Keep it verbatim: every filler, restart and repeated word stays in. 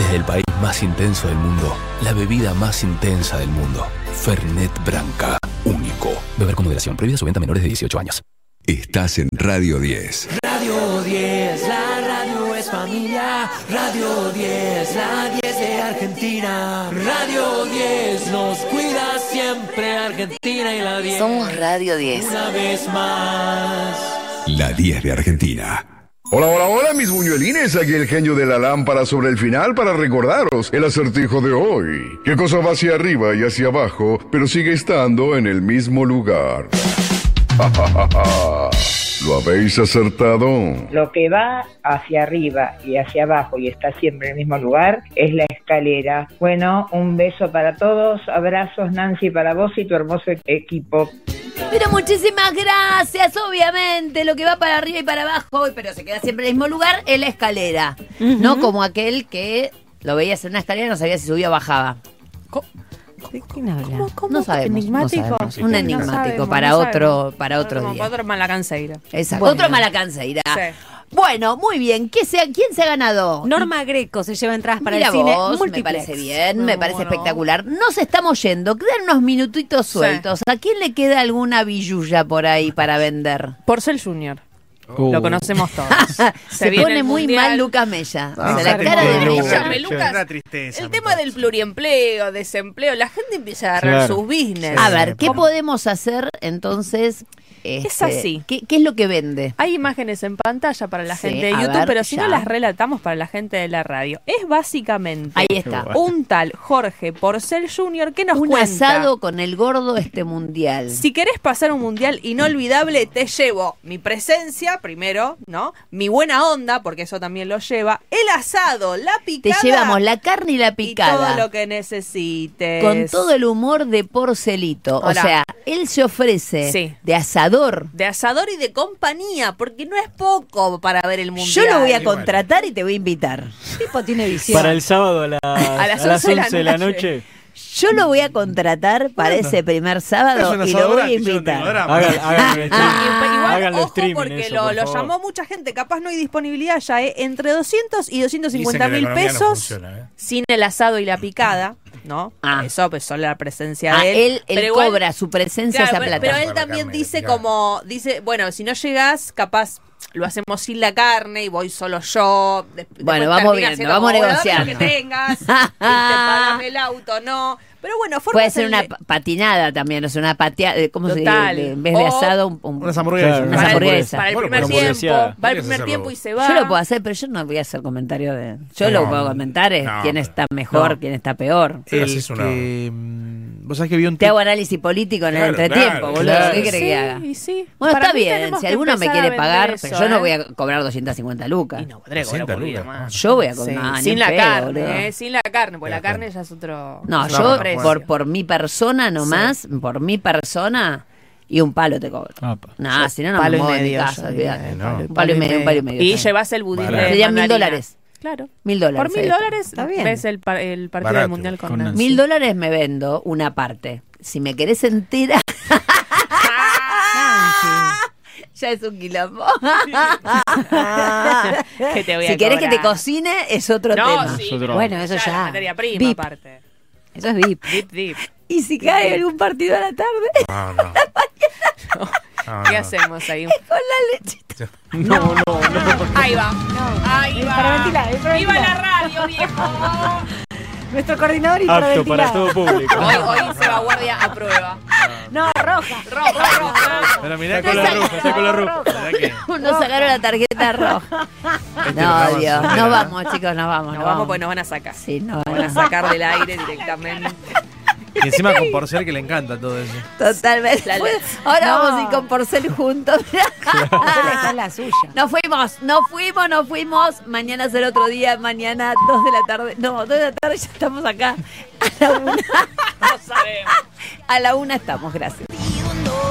Desde el país más intenso del mundo, la bebida más intensa del mundo. Fernet Branca. Único. Beber con moderación. Prohibida su venta a menores de dieciocho años. Estás en Radio diez. Radio diez, la radio es familia. Radio diez, la diez de Argentina. Radio diez nos cuida siempre Argentina y la diez. Somos Radio diez. Una vez más. La diez de Argentina. Hola, hola, hola, mis buñuelines. Aquí el genio de la lámpara sobre el final para recordaros el acertijo de hoy. ¿Qué cosa va hacia arriba y hacia abajo, pero sigue estando en el mismo lugar? ¡Ja, ja, ja, ja! ¿Lo habéis acertado? Lo que va hacia arriba y hacia abajo y está siempre en el mismo lugar es la escalera. Bueno, un beso para todos, abrazos Nancy para vos y tu hermoso equipo. Pero muchísimas gracias, obviamente, lo que va para arriba y para abajo, pero se queda siempre en el mismo lugar, es la escalera. Uh-huh. No como aquel que lo veías en una escalera y no sabía si subía o bajaba. ¿De quién habla? ¿Cómo, cómo? No sabemos. ¿Enigmático? No sabemos. Un enigmático no sabemos, para no otro para otro como día. Otro malacanceira. Exacto. Bueno. Otro malacanceira. Sí. Bueno, muy bien. ¿Qué se, ¿Quién se ha ganado? Norma Greco se lleva entradas para Mira el cine vos, Multiplex. me parece bien, Muy me parece bueno. espectacular. Nos estamos yendo, quedan unos minutitos sueltos. Sí. ¿A quién le queda alguna billulla por ahí para vender? Porcel Junior. Uh. Lo conocemos todos. Se, se pone muy mundial. mal Lucas Mella. Ah, o sea, la cara de Mella. Lucas, una tristeza, el tema del pluriempleo, desempleo, la gente empieza a agarrar claro. sus business. A ver, ¿qué ¿Cómo? podemos hacer entonces? Este, es así. ¿qué, ¿Qué es lo que vende? Hay imágenes en pantalla para la sí, gente de YouTube, ver, pero si ya. no las relatamos para la gente de la radio. Es básicamente ahí está. un tal Jorge Porcel junior que nos un cuenta. Un asado con el gordo este mundial. Si querés pasar un mundial inolvidable, te llevo mi presencia, primero, ¿no? Mi buena onda, porque eso también lo lleva. El asado, la picada. Te llevamos la carne y la picada. Y todo lo que necesites. Con todo el humor de Porcelito. Ahora, o sea, él se ofrece sí. de asador. De asador y de compañía, porque no es poco para ver el mundial. Yo lo voy a contratar y te voy a invitar. El tipo tiene visión. Para el sábado a, la, a las once de la noche. Yo lo voy a contratar para bueno, ese primer sábado y lo voy a invitar. Hagan, hagan, ah, Igual, ojo, porque eso, lo, por lo llamó mucha gente, capaz no hay disponibilidad ya, ¿eh? Entre doscientos y doscientos cincuenta mil pesos, no funciona, ¿eh? Sin el asado y la picada, ¿no? Ah. Eso, pues solo la presencia ah, de él. Él, él igual, cobra su presencia claro, esa plata. Pero él también carne, dice claro. como, dice, bueno, si no llegas, capaz lo hacemos sin la carne y voy solo yo. De, bueno, vamos viendo, vamos a negociar. Que tengas, te pagas el auto, no. Pero bueno, puede ser una de... patinada también, o sea, una pateada, ¿cómo Total. se dice? En vez de asado, un, un, unas hamburguesas. Claro, unas hamburguesas. Para el bueno, primer tiempo, va el primer tiempo y se va. Yo lo puedo hacer, pero yo no voy a hacer comentario de... Yo no, lo puedo comentar es no, quién está mejor, no. quién está peor. El que... ¿Vos sabés que vi un Te hago análisis político en claro, el entretiempo, claro, boludo. Claro. ¿Qué crees sí, que haga? Y sí. Bueno, Para está bien, si alguno me quiere pagar, eso, pero yo ¿eh? no voy a cobrar doscientas cincuenta lucas. Y no, podré cobrar por día más. Yo voy a cobrar. Sí. No, sin la pedo, carne, eh, sin la carne, porque la, la carne ya es otro. No, otro yo precio. por, por mi persona nomás, sí. por mi persona. Y un palo te cobro. No, nah, si no, no palo me muevo y medio, de casa. Eh, no. Un palo y medio, un palo y medio. Y llevas el budín de serían mil dólares. Claro. Mil dólares. Por mil dólares está bien. ves el, par el partido del mundial con, con Nancy. Mil dólares me vendo una parte. Si me querés entera. Ya es un quilombo. que te voy a si querés cobrar. que te cocine, es otro no, tema. Sí, otro. Bueno, eso ya. ya. Materia prima, Vip. aparte. Eso es V I P. Vip, vip. ¿Y si cae vip. algún partido a la tarde? No, no. no. No, ¿Qué no. hacemos ahí? Es con la lechita. No, no, no. no. Ahí va. No. Ahí va. Para ventilar, para ¡Viva la radio, viejo! Nuestro coordinador y apto para todo público. Hoy, hoy se va guardia a prueba. No, roja. Roja, roja. Pero mirá, está con la roja, está con la roja. Nos sacaron la tarjeta roja. No, Dios. Nos vamos, chicos, nos vamos. Nos no vamos porque nos van a sacar. Sí, no, nos van a sacar del aire directamente. Y encima con Porcel que le encanta todo eso. Totalmente. La, Ahora no. vamos a ir con Porcel juntos. Esa es la suya. Nos fuimos, nos fuimos, nos fuimos. Mañana será otro día. Mañana, dos de la tarde. No, dos de la tarde ya estamos acá. A la una. No sabemos. A la una estamos, gracias.